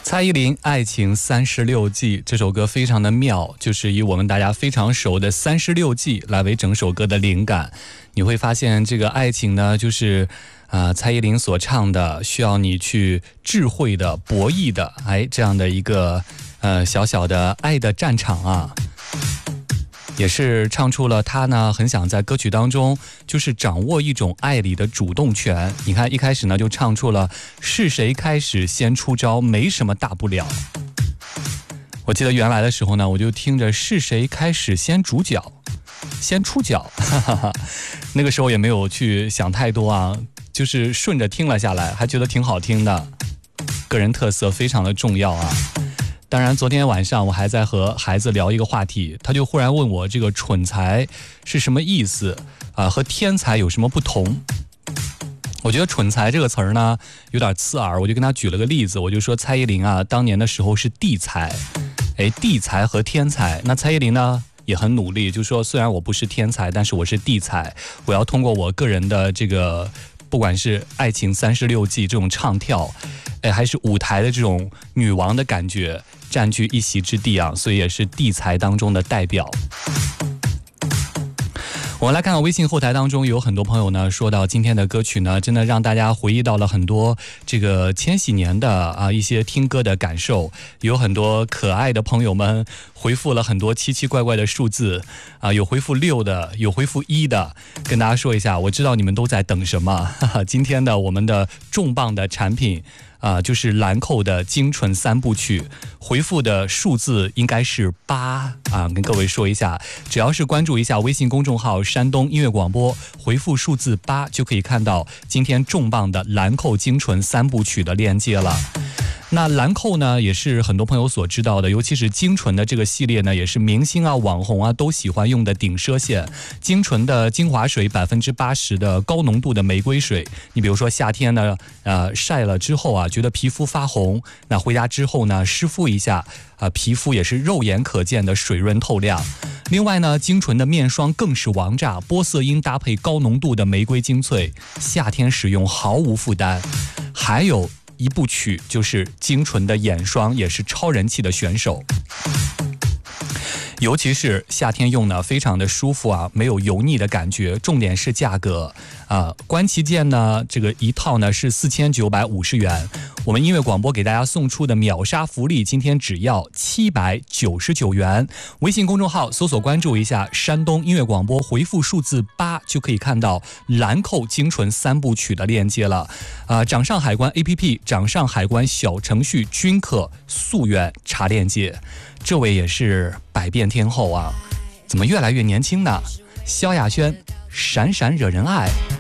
蔡依林《爱情36计》这首歌非常的妙，就是以我们大家非常熟的36计来为整首歌的灵感。你会发现这个爱情呢，就是蔡依林所唱的，需要你去智慧的博弈的，这样的一个小小的爱的战场啊。也是唱出了他呢很想在歌曲当中就是掌握一种爱里的主动权。你看一开始呢就唱出了是谁开始先出招，没什么大不了。我记得原来的时候呢，我就听着是谁开始先主角先出脚，那个时候也没有去想太多啊，就是顺着听了下来，还觉得挺好听的。个人特色非常的重要啊。当然昨天晚上我还在和孩子聊一个话题，他就忽然问我这个蠢材是什么意思和天才有什么不同。我觉得蠢材这个词儿呢有点刺耳，我就跟他举了个例子，我就说蔡依林当年的时候是地才，地才和天才，那蔡依林呢也很努力，就说虽然我不是天才，但是我是地才，我要通过我个人的这个不管是爱情36计这种唱跳，还是舞台的这种女王的感觉，占据一席之地啊，所以也是地才当中的代表。我们来看看微信后台当中有很多朋友呢说到今天的歌曲呢真的让大家回忆到了很多这个千禧年的一些听歌的感受，有很多可爱的朋友们回复了很多奇奇怪怪的数字有回复6的，有回复1的，跟大家说一下，我知道你们都在等什么。今天的我们的重磅的产品就是兰蔻的精纯3部曲，回复的数字应该是8跟各位说一下，只要是关注一下微信公众号山东音乐广播，回复数字8就可以看到今天重磅的兰蔻精纯3部曲的链接了。那兰蔻呢也是很多朋友所知道的，尤其是精纯的这个系列呢，也是明星网红都喜欢用的顶奢线。精纯的精华水80%的高浓度的玫瑰水，你比如说夏天呢晒了之后觉得皮肤发红，那回家之后呢湿敷一下皮肤也是肉眼可见的水润透亮。另外呢，精纯的面霜更是王炸，玻色因搭配高浓度的玫瑰精粹，夏天使用毫无负担。还有一部曲就是精纯的眼霜，也是超人气的选手，尤其是夏天用呢非常的舒服没有油腻的感觉。重点是价格官旗舰呢这个一套呢是4950元，我们音乐广播给大家送出的秒杀福利，今天只要799元。微信公众号搜索关注一下山东音乐广播，回复数字8就可以看到兰蔻精纯3部曲的链接了。掌上海关 APP 掌上海关小程序均可溯源查链接。这位也是百变天后怎么越来越年轻呢？萧亚轩，闪闪惹人爱。